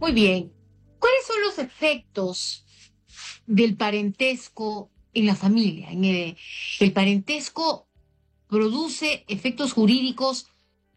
Muy bien. ¿Cuáles son los efectos del parentesco en la familia? El parentesco produce efectos jurídicos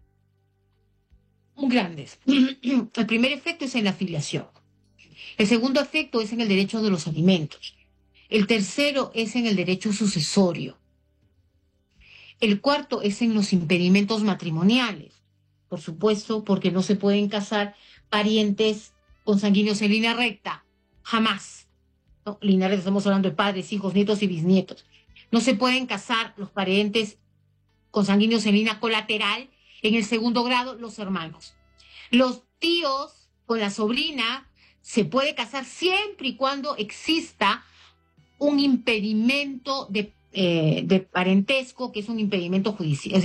muy grandes. El primer efecto es en la filiación. El segundo efecto es en el derecho de los alimentos. El tercero es en el derecho sucesorio. El cuarto es en los impedimentos matrimoniales. Por supuesto, porque no se pueden casar parientes consanguíneos en línea recta. Jamás. ¿No? Línea recta, estamos hablando de padres, hijos, nietos y bisnietos. No se pueden casar los parientes consanguíneos en línea colateral. En el segundo grado, los hermanos. Los tíos con la sobrina se puede casar siempre y cuando exista un impedimento de parentesco, que es un impedimento judicial,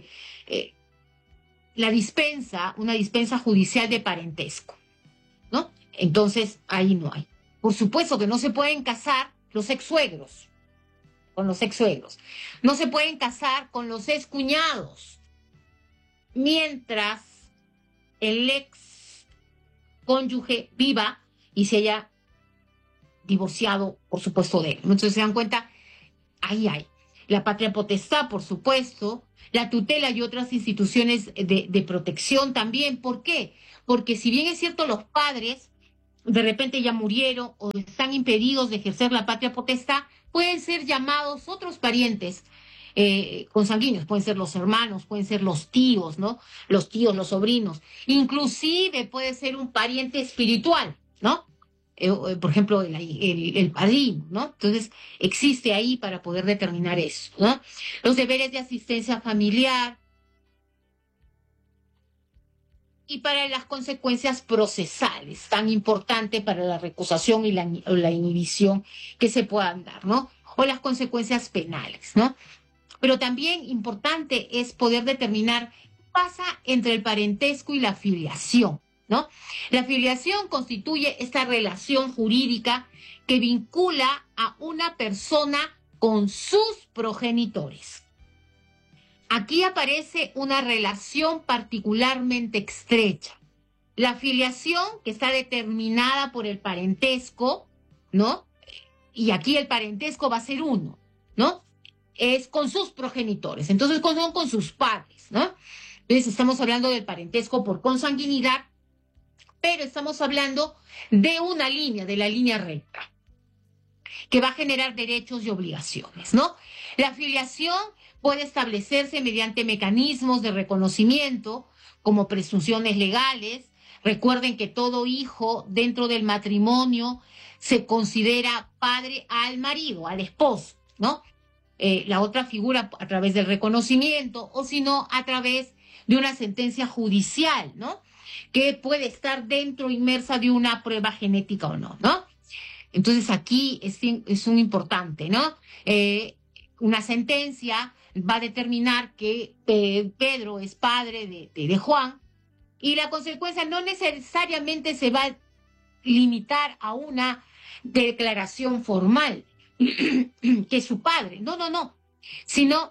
una dispensa judicial de parentesco, ¿no? Entonces, ahí no hay. Por supuesto que no se pueden casar los ex-suegros con los ex-suegros. No se pueden casar con los ex-cuñados, mientras el ex cónyuge viva y se haya divorciado, por supuesto, de él. Entonces se dan cuenta, ahí hay. La patria potestad, por supuesto, la tutela y otras instituciones de protección también. ¿Por qué? Porque si bien es cierto, los padres de repente ya murieron o están impedidos de ejercer la patria potestad, pueden ser llamados otros parientes consanguíneos, pueden ser los hermanos, pueden ser los tíos, ¿no? Los tíos, los sobrinos, inclusive puede ser un pariente espiritual, ¿no? Por ejemplo, el padrino, ¿no? Entonces, existe ahí para poder determinar eso, ¿no? Los deberes de asistencia familiar y para las consecuencias procesales, tan importante para la recusación y la inhibición que se puedan dar, ¿no? O las consecuencias penales, ¿no? Pero también importante es poder determinar qué pasa entre el parentesco y la filiación, ¿no? La filiación constituye esta relación jurídica que vincula a una persona con sus progenitores. Aquí aparece una relación particularmente estrecha. La filiación, que está determinada por el parentesco, ¿no? Y aquí el parentesco va a ser uno, ¿no? Es con sus progenitores, entonces son con sus padres, ¿no? Entonces estamos hablando del parentesco por consanguinidad, pero estamos hablando de una línea, de la línea recta, que va a generar derechos y obligaciones, ¿no? La filiación puede establecerse mediante mecanismos de reconocimiento, como presunciones legales. Recuerden que todo hijo dentro del matrimonio se considera padre al marido, al esposo, ¿no? La otra figura a través del reconocimiento, o si no, a través de una sentencia judicial, ¿no? Que puede estar dentro, inmersa de una prueba genética o no, ¿no? Entonces aquí es un importante, ¿no? Una sentencia va a determinar que Pedro es padre de Juan, y la consecuencia no necesariamente se va a limitar a una declaración formal que es su padre, no, sino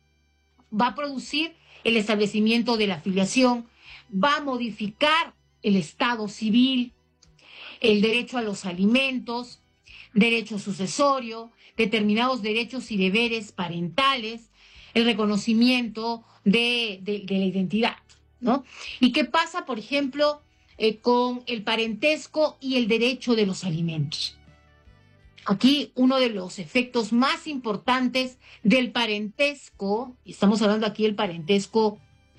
va a producir el establecimiento de la filiación, va a modificar el estado civil, el derecho a los alimentos, derecho sucesorio, determinados derechos y deberes parentales, el reconocimiento de la identidad, ¿no? ¿Y qué pasa, por ejemplo, con el parentesco y el derecho de los alimentos? Aquí uno de los efectos más importantes del parentesco, y estamos hablando aquí del parentesco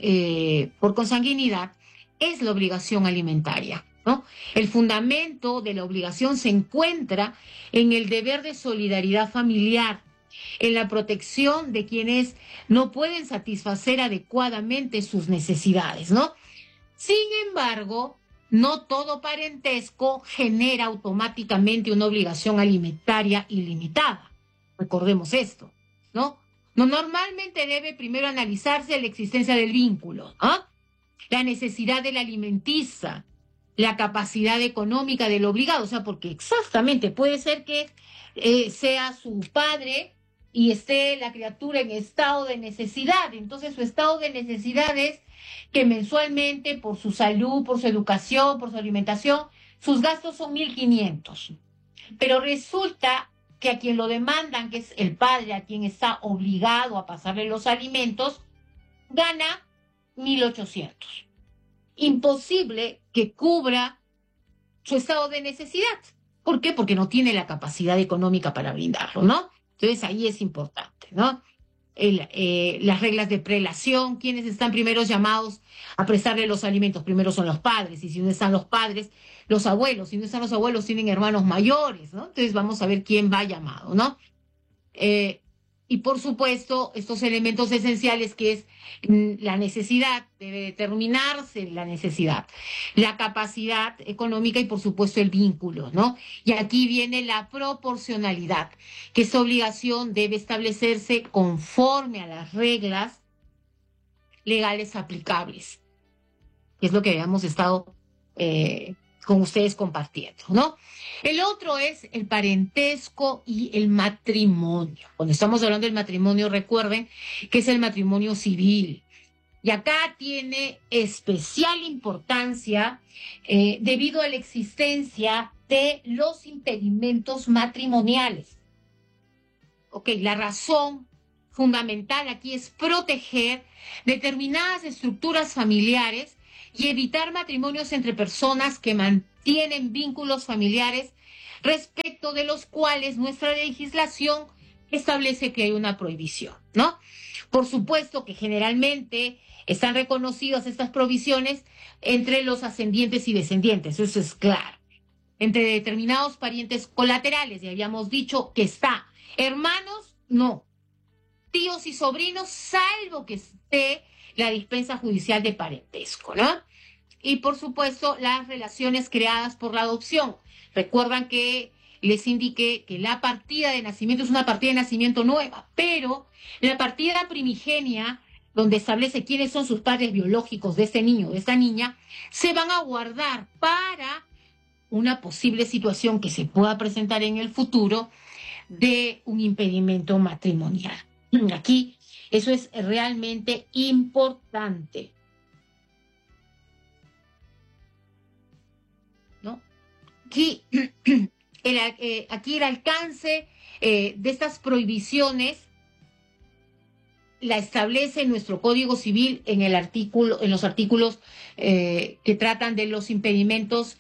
por consanguinidad, es la obligación alimentaria, ¿no? El fundamento de la obligación se encuentra en el deber de solidaridad familiar, en la protección de quienes no pueden satisfacer adecuadamente sus necesidades, ¿no? Sin embargo, no todo parentesco genera automáticamente una obligación alimentaria ilimitada. Recordemos esto, ¿no? Normalmente debe primero analizarse la existencia del vínculo, ¿ah? La necesidad de la alimenticia, la capacidad económica del obligado, o sea, porque exactamente puede ser que sea su padre y esté la criatura en estado de necesidad. Entonces su estado de necesidad es que mensualmente, por su salud, por su educación, por su alimentación, sus gastos son 1.500, pero resulta que a quien lo demandan, que es el padre, a quien está obligado a pasarle los alimentos, gana 1.800. Imposible que cubra su estado de necesidad. ¿Por qué? Porque no tiene la capacidad económica para brindarlo, ¿no? Entonces ahí es importante, ¿no? Las reglas de prelación, quienes están primero llamados a prestarle los alimentos, primero son los padres, y si no están los padres, los abuelos, si no están los abuelos, tienen hermanos mayores, ¿no? Entonces vamos a ver quién va llamado, ¿no? Eh, y por supuesto, estos elementos esenciales que es la necesidad, debe determinarse la necesidad, la capacidad económica y por supuesto el vínculo, ¿no? Y aquí viene la proporcionalidad, que esta obligación debe establecerse conforme a las reglas legales aplicables, que es lo que habíamos estado con ustedes compartiendo, ¿no? El otro es el parentesco y el matrimonio. Cuando estamos hablando del matrimonio, recuerden que es el matrimonio civil. Y acá tiene especial importancia debido a la existencia de los impedimentos matrimoniales. Ok, la razón fundamental aquí es proteger determinadas estructuras familiares y evitar matrimonios entre personas que mantienen vínculos familiares respecto de los cuales nuestra legislación establece que hay una prohibición, ¿no? Por supuesto que generalmente están reconocidas estas provisiones entre los ascendientes y descendientes, eso es claro. Entre determinados parientes colaterales, ya habíamos dicho que está. Hermanos, no. Tíos y sobrinos, salvo que esté la dispensa judicial de parentesco, ¿no? Y por supuesto, las relaciones creadas por la adopción. Recuerdan que les indiqué que la partida de nacimiento es una partida de nacimiento nueva, pero la partida primigenia, donde establece quiénes son sus padres biológicos de este niño, de esta niña, se van a guardar para una posible situación que se pueda presentar en el futuro de un impedimento matrimonial. Aquí eso es realmente importante, ¿no? Aquí, aquí el alcance de estas prohibiciones la establece nuestro Código Civil en el artículo, en los artículos que tratan de los impedimentos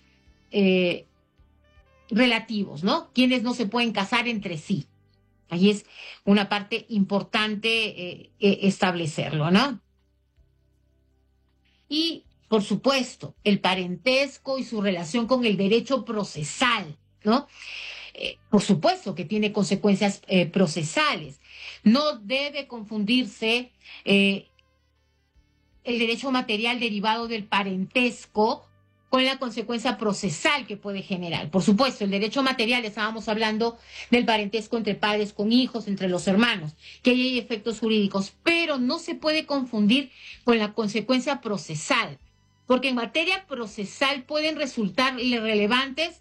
relativos, ¿no? Quienes no se pueden casar entre sí. Ahí es una parte importante establecerlo, ¿no? Y, por supuesto, el parentesco y su relación con el derecho procesal, ¿no? Por supuesto que tiene consecuencias procesales. No debe confundirse el derecho material derivado del parentesco con la consecuencia procesal que puede generar. Por supuesto, el derecho material, estábamos hablando del parentesco entre padres con hijos, entre los hermanos, que ahí hay efectos jurídicos, pero no se puede confundir con la consecuencia procesal, porque en materia procesal pueden resultar relevantes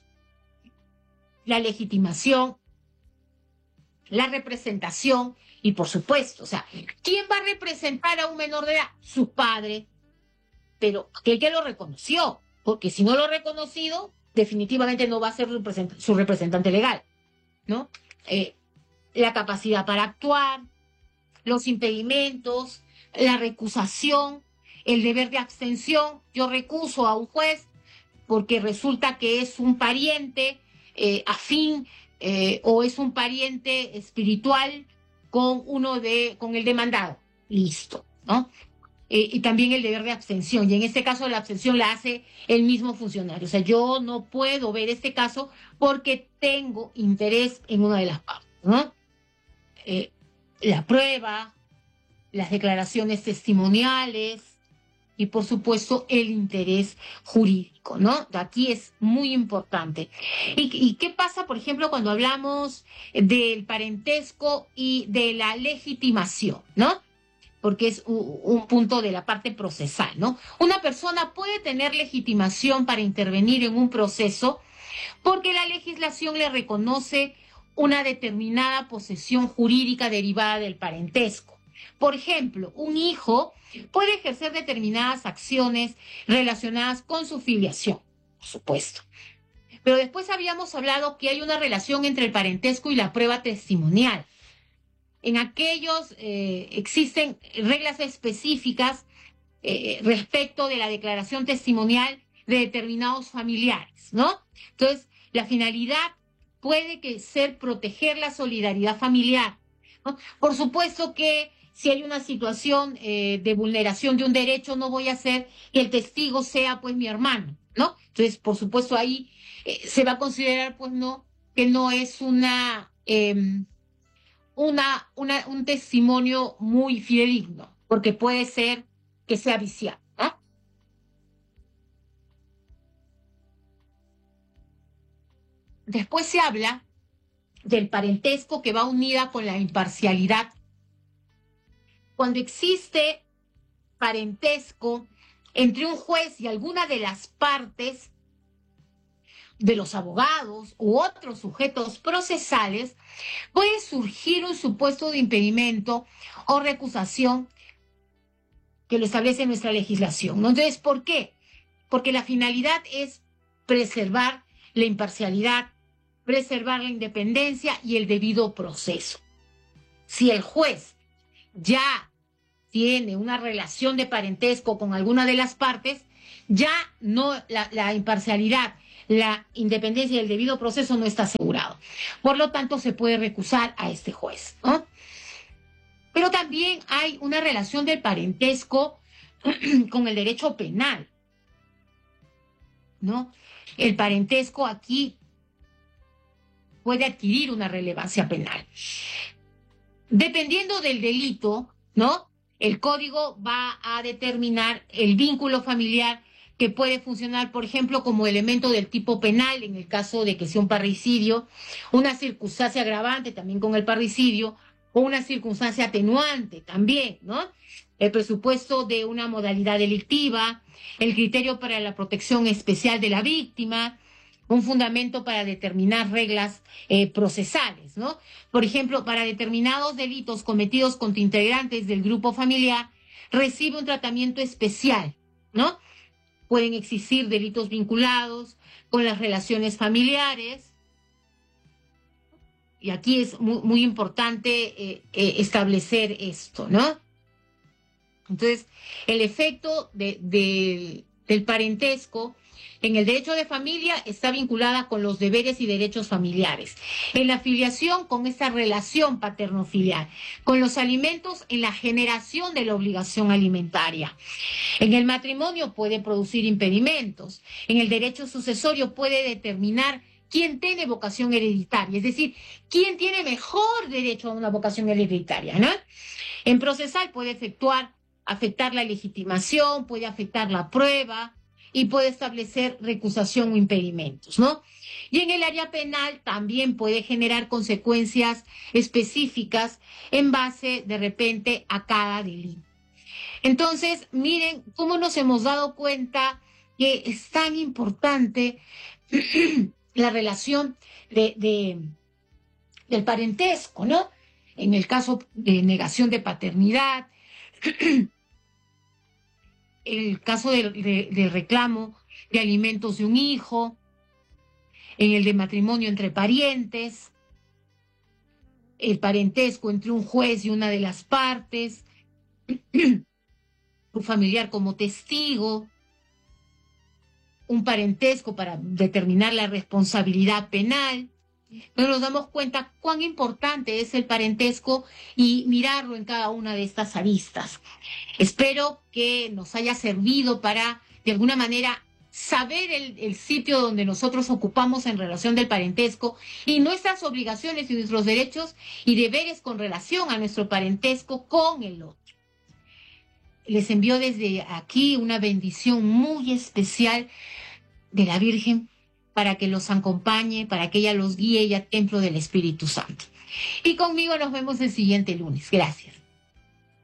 la legitimación, la representación y, por supuesto, o sea, ¿quién va a representar a un menor de edad? Su padre, pero aquel que lo reconoció, porque si no lo ha reconocido, definitivamente no va a ser su representante legal, ¿no? La capacidad para actuar, los impedimentos, la recusación, el deber de abstención. Yo recuso a un juez porque resulta que es un pariente afín o es un pariente espiritual con el demandado. Listo, ¿no? Y también el deber de abstención. Y en este caso la abstención la hace el mismo funcionario. O sea, yo no puedo ver este caso porque tengo interés en una de las partes, ¿no? La prueba, las declaraciones testimoniales y, por supuesto, el interés jurídico, ¿no? Aquí es muy importante. ¿Y qué pasa, por ejemplo, cuando hablamos del parentesco y de la legitimación, ¿no? Porque es un punto de la parte procesal, ¿no? Una persona puede tener legitimación para intervenir en un proceso porque la legislación le reconoce una determinada posesión jurídica derivada del parentesco. Por ejemplo, un hijo puede ejercer determinadas acciones relacionadas con su filiación. por supuesto. Pero después habíamos hablado que hay una relación entre el parentesco y la prueba testimonial. En aquellos existen reglas específicas respecto de la declaración testimonial de determinados familiares, ¿no? Entonces, la finalidad puede ser proteger la solidaridad familiar, ¿no? Por supuesto que si hay una situación de vulneración de un derecho, no voy a hacer que el testigo sea, pues, mi hermano, ¿no? Entonces, por supuesto, ahí se va a considerar, pues, no, que no es un testimonio muy fidedigno, porque puede ser que sea viciado, ¿no? Después se habla del parentesco que va unida con la imparcialidad. Cuando existe parentesco entre un juez y alguna de las partes de los abogados u otros sujetos procesales, puede surgir un supuesto de impedimento o recusación que lo establece nuestra legislación, ¿no? Entonces, ¿por qué? Porque la finalidad es preservar la imparcialidad, preservar la independencia y el debido proceso. Si el juez ya tiene una relación de parentesco con alguna de las partes, ya no la imparcialidad, la independencia y el debido proceso no está asegurado. Por lo tanto, se puede recusar a este juez, ¿no? Pero también hay una relación del parentesco con el derecho penal, ¿no? El parentesco aquí puede adquirir una relevancia penal. Dependiendo del delito, ¿no? El código va a determinar el vínculo familiar que puede funcionar, por ejemplo, como elemento del tipo penal, en el caso de que sea un parricidio, una circunstancia agravante también con el parricidio, o una circunstancia atenuante también, ¿no? El presupuesto de una modalidad delictiva, el criterio para la protección especial de la víctima, un fundamento para determinar reglas procesales, ¿no? Por ejemplo, para determinados delitos cometidos contra integrantes del grupo familiar, recibe un tratamiento especial, ¿no? Pueden existir delitos vinculados con las relaciones familiares, y aquí es muy importante establecer esto, ¿no? Entonces, el efecto del parentesco en el derecho de familia está vinculada con los deberes y derechos familiares. En la filiación, con esta relación paterno-filial. Con los alimentos, en la generación de la obligación alimentaria. En el matrimonio puede producir impedimentos. En el derecho sucesorio puede determinar quién tiene vocación hereditaria, es decir, quién tiene mejor derecho a una vocación hereditaria, ¿no? En procesal puede afectar la legitimación, puede afectar la prueba y puede establecer recusación o impedimentos, ¿no? Y en el área penal también puede generar consecuencias específicas en base, de repente, a cada delito. Entonces, miren cómo nos hemos dado cuenta que es tan importante la relación del parentesco, ¿no? En el caso de negación de paternidad, el caso del reclamo de alimentos de un hijo, en el de matrimonio entre parientes, el parentesco entre un juez y una de las partes, un familiar como testigo, un parentesco para determinar la responsabilidad penal. Entonces nos damos cuenta cuán importante es el parentesco y mirarlo en cada una de estas aristas. Espero que nos haya servido para, de alguna manera, saber el sitio donde nosotros ocupamos en relación del parentesco y nuestras obligaciones y nuestros derechos y deberes con relación a nuestro parentesco con el otro. Les envío desde aquí una bendición muy especial de la Virgen para que los acompañe, para que ella los guíe y a templo del Espíritu Santo. Y conmigo nos vemos el siguiente lunes. Gracias.